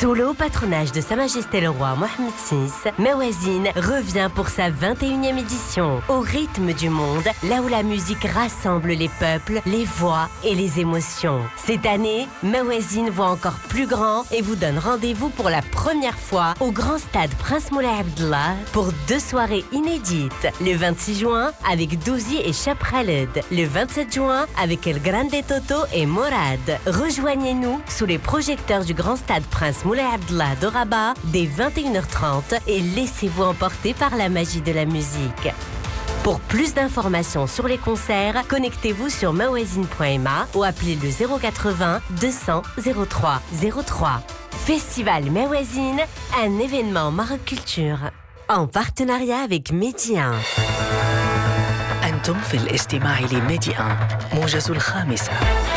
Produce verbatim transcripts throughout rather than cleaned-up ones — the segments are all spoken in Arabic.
Sous le haut patronage de Sa Majesté le Roi Mohammed six, Mawazine revient pour sa vingt et unième édition, au rythme du monde, là où la musique rassemble les peuples, les voix et les émotions. Cette année, Mawazine voit encore plus grand et vous donne rendez-vous pour la première fois au grand stade Prince Moulay Abdellah pour deux soirées inédites. Le vingt-six juin avec Douzi et Chap Khaled. Le vingt-sept juin avec El Grande Toto et Morad. Rejoignez-nous sous les projecteurs du grand stade Prince Moulay Abdellah de Rabat dès vingt et une heures trente et laissez-vous emporter par la magie de la musique. Pour plus d'informations sur les concerts, connectez-vous sur mawazine point m a ou appelez le zéro quatre-vingts deux cents zéro trois zéro trois. Festival Mawazine, un événement Maroc Culture, en partenariat avec Medi un. أنتم في الاستماع لميدي واحد موجز الخامسة.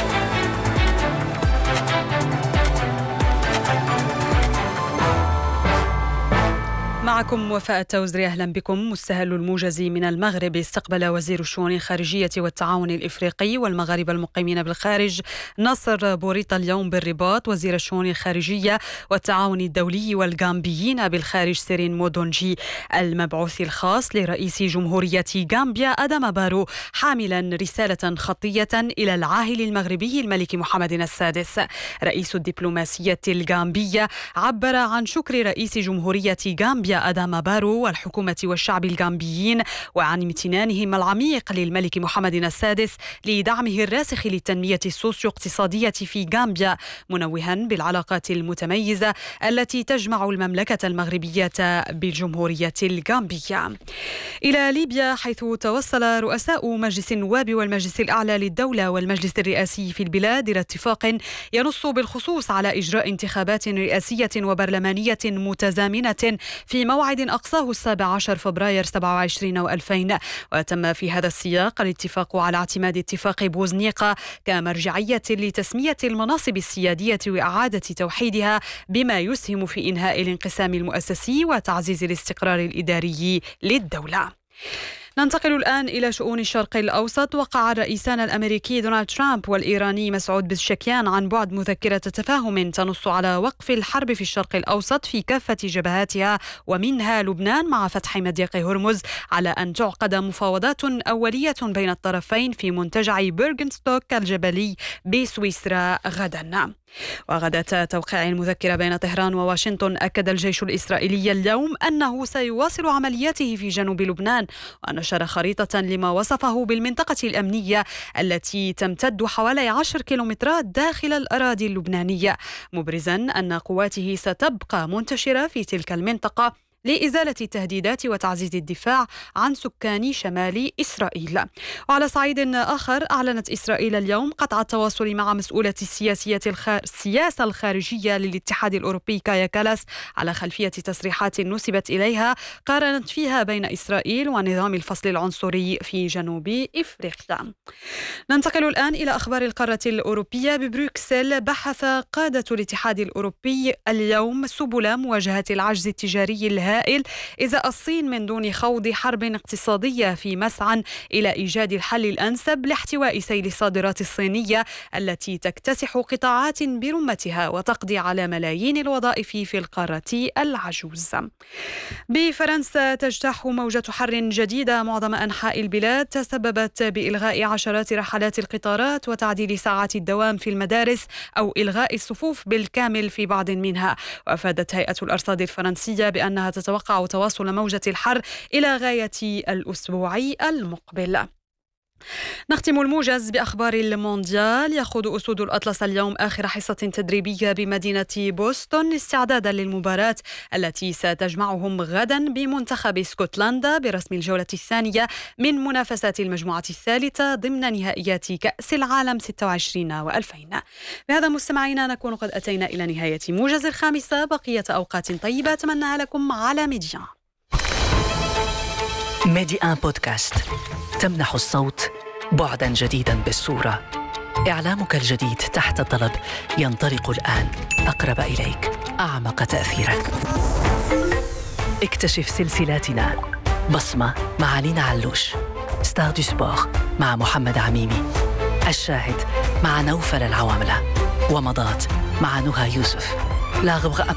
معكم وفاء التوزري، أهلا بكم. مستهل الموجز من المغرب استقبل وزير الشؤون الخارجية والتعاون الإفريقي والمغاربة المقيمين بالخارج ناصر بوريطة اليوم بالرباط وزير الشؤون الخارجية والتعاون الدولي والغامبيين بالخارج سيرين مودونجي المبعوث الخاص لرئيس جمهورية غامبيا آداما بارو، حاملا رسالة خطية إلى العاهل المغربي الملك محمد السادس. رئيس الدبلوماسية الغامبية عبر عن شكر رئيس جمهورية غامبيا آداما بارو والحكومة والشعب الغامبيين وعن امتنانهم العميق للملك محمد السادس لدعمه الراسخ للتنمية السوسيو اقتصادية في غامبيا، منوها بالعلاقات المتميزة التي تجمع المملكة المغربية بالجمهورية الغامبية. إلى ليبيا، حيث توصل رؤساء مجلس النواب والمجلس الأعلى للدولة والمجلس الرئاسي في البلاد إلى اتفاق ينص بالخصوص على إجراء انتخابات رئاسية وبرلمانية متزامنة في موعد أقصاه السابع عشر فبراير سبعة وعشرين وألفين. وتم في هذا السياق الاتفاق على اعتماد اتفاق بوزنيقة كمرجعية لتسمية المناصب السيادية وإعادة توحيدها، بما يسهم في إنهاء الانقسام المؤسسي وتعزيز الاستقرار الإداري للدولة. ننتقل الآن إلى شؤون الشرق الأوسط. وقع الرئيسان الأمريكي دونالد ترامب والإيراني مسعود بزشكيان عن بعد مذكرة تفاهم تنص على وقف الحرب في الشرق الأوسط في كافة جبهاتها ومنها لبنان، مع فتح مضيق هرمز، على أن تعقد مفاوضات أولية بين الطرفين في منتجع بيرغنستوك الجبلي بسويسرا غدا. وغدا توقيع المذكرة بين طهران وواشنطن، أكد الجيش الإسرائيلي اليوم أنه سيواصل عملياته في جنوب لبنان، ونشر خريطة لما وصفه بالمنطقة الأمنية التي تمتد حوالي عشر كيلومترات داخل الأراضي اللبنانية، مبرزا أن قواته ستبقى منتشرة في تلك المنطقة لإزالة التهديدات وتعزيز الدفاع عن سكان شمال إسرائيل. وعلى صعيد آخر، أعلنت إسرائيل اليوم قطع التواصل مع مسؤولة السياسية الخار... السياسة الخارجية للاتحاد الأوروبي كايا كالاس على خلفية تصريحات نسبت إليها قارنت فيها بين إسرائيل ونظام الفصل العنصري في جنوب إفريقيا. ننتقل الآن إلى أخبار القارة الأوروبية. ببروكسل بحث قادة الاتحاد الأوروبي اليوم سبل مواجهة العجز التجاري الهائل إزاء الصين من دون خوض حرب اقتصادية، في مسعى إلى إيجاد الحل الأنسب لاحتواء سيل الصادرات الصينية التي تكتسح قطاعات برمتها وتقضي على ملايين الوظائف في القارة العجوز. بفرنسا تجتاح موجة حر جديدة معظم أنحاء البلاد، تسببت بإلغاء عشرات رحلات القطارات وتعديل ساعات الدوام في المدارس أو إلغاء الصفوف بالكامل في بعض منها. وأفادت هيئة الأرصاد الفرنسية بأنها تتوقع تواصل موجة الحر إلى غاية الأسبوع المقبل. نختم الموجز بأخبار المونديال. يخوض أسود الأطلس اليوم آخر حصة تدريبية بمدينة بوسطن استعدادا للمباراة التي ستجمعهم غدا بمنتخب اسكتلندا برسم الجولة الثانية من منافسات المجموعة الثالثة ضمن نهائيات كأس العالم ستة وعشرين وألفين. بهذا مستمعينا نكون قد أتينا إلى نهاية موجز الخامسة. بقية أوقات طيبة أتمنىها لكم على ميديا. ميدي واحد بودكاست تمنح الصوت بعداً جديداً بالصورة. إعلامك الجديد تحت الطلب ينطلق الآن أقرب إليك، أعمق تأثيراً. اكتشف سلسلاتنا: بصمة مع لينا علوش، ستار دو سبور مع محمد عميمي، الشاهد مع نوفل العواملة، ومضات مع نهى يوسف. لا غبغ